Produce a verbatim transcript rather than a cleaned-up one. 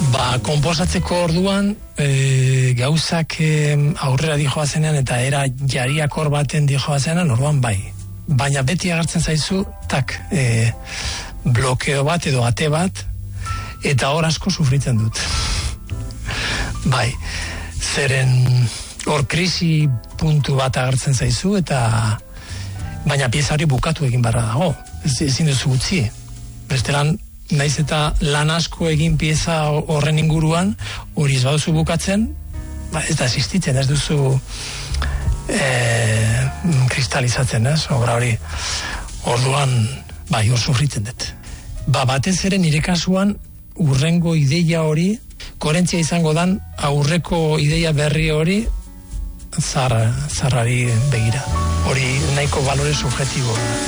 Ba, konposatzeko orduan e, gauzak e, aurrera dijoa zenean eta era jariakor baten dijoa zenean, orduan bai. Baina beti agertzen zaizu, tak, e, blokeo bat edo ate bat, eta hor asko sufritzen dut. Bai, zeren hor krisi puntu bat agertzen zaizu, eta baina pieza hori bukatu egin barra dago. Ez, ezin duzu utzi. Bestelan, naiz eta lan asko egin pieza horren inguruan, hori ez baduzu bukatzen, ba, ez da existitzen, ez duzu e, kristalizatzen, ez, obra hori. Orduan, bai, hor sufritzen dut. Ba, batez ere nire kasuan, urrengo ideia hori, koherentzia izango dan, aurreko ideia berri hori, zar, zarrari begira. Hori nahiko balore subjetibo.